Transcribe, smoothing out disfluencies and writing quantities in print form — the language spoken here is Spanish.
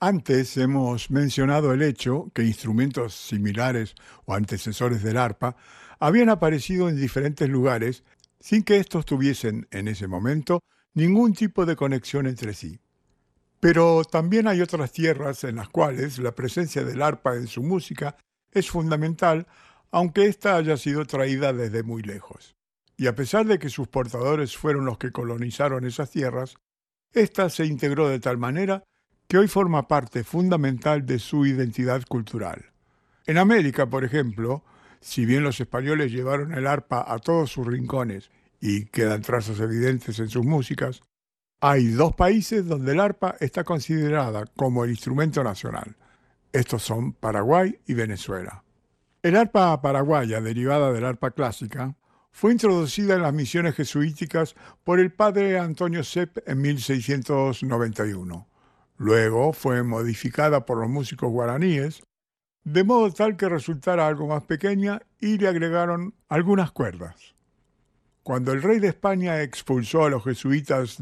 Antes hemos mencionado el hecho que instrumentos similares o antecesores del arpa habían aparecido en diferentes lugares sin que estos tuviesen en ese momento ningún tipo de conexión entre sí. Pero también hay otras tierras en las cuales la presencia del arpa en su música es fundamental, aunque ésta haya sido traída desde muy lejos. Y a pesar de que sus portadores fueron los que colonizaron esas tierras, ésta se integró de tal manera que hoy forma parte fundamental de su identidad cultural. En América, por ejemplo, si bien los españoles llevaron el arpa a todos sus rincones y quedan trazas evidentes en sus músicas, hay dos países donde el arpa está considerada como el instrumento nacional. Estos son Paraguay y Venezuela. El arpa paraguaya, derivada del arpa clásica, fue introducida en las misiones jesuíticas por el padre Antonio Sepp en 1691. Luego fue modificada por los músicos guaraníes, de modo tal que resultara algo más pequeña y le agregaron algunas cuerdas. Cuando el rey de España expulsó a los jesuitas